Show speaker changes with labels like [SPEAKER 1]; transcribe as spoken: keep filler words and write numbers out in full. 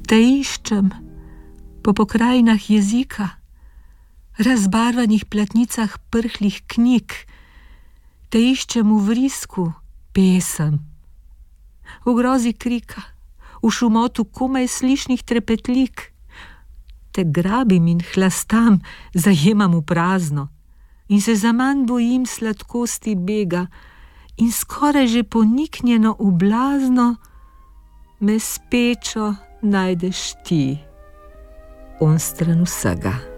[SPEAKER 1] Te iščem po pokrajinah jezika, razbarvanih platnicah prhlih knjig, te iščem v vrisku pesem, v grozi krika, v šumotu komaj slišnih trepetlik. Te grabim in hlastam, zajemam v prazno in se zaman bojim sladkosti bega in skoraj že poniknjeno v blazno me spečo najdeš ti, onstran vsega.